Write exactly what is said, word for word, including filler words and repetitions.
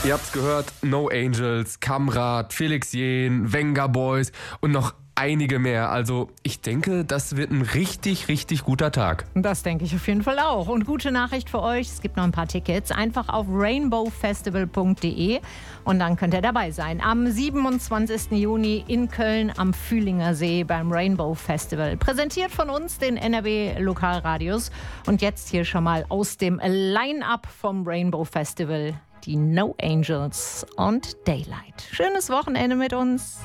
Ihr habt's gehört, No Angels, Kamrat, Felix Jähn, Venga Boys und noch einige mehr. Also ich denke, das wird ein richtig, richtig guter Tag. Das denke ich auf jeden Fall auch. Und gute Nachricht für euch, es gibt noch ein paar Tickets. Einfach auf rainbow festival punkt de und dann könnt ihr dabei sein. Am siebenundzwanzigsten Juni in Köln am Fühlinger See beim Rainbow Festival. Präsentiert von uns, den N R W Lokalradios. Und jetzt hier schon mal aus dem Line-Up vom Rainbow Festival die No Angels und Daylight. Schönes Wochenende mit uns.